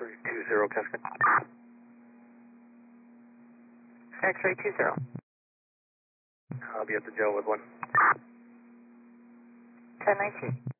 X-ray 20, Cascade. X-ray 20. I'll be at the jail with one. 1019.